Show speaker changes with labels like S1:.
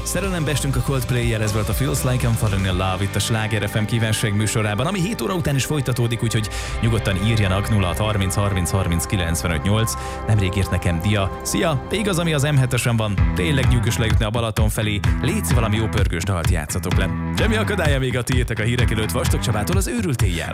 S1: Szerelembe estünk a Coldplay-jel, ez volt a Feels Like I'm Falling in Love itt a Sláger FM kívánság műsorában, ami 7 óra után is folytatódik, úgyhogy nyugodtan írjanak 0630 30 30 95 8. Nemrég írt nekem Dia. Szia! Igaz, ami az M7-esen van, tényleg nyűgös lejutni a Balaton felé, légy valami jó pörgős dalt játszatok le. Semmi akadálya még a tiétek a hírek előtt Vastag Csabától az Őrült éjjel.